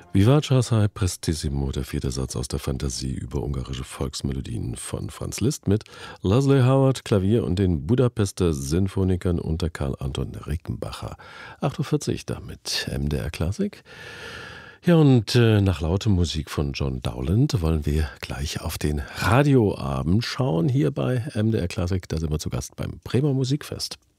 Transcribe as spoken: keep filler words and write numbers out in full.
Vivace assai prestissimo, der vierte Satz aus der Fantasie über ungarische Volksmelodien von Franz Liszt mit Leslie Howard, Klavier und den Budapester Sinfonikern unter Karl Anton Rickenbacher. acht Uhr vierzig damit M D R Klassik. Ja, und äh, nach lauter Musik von John Dowland wollen wir gleich auf den Radioabend schauen, hier bei M D R Klassik. Da sind wir zu Gast beim Bremer Musikfest.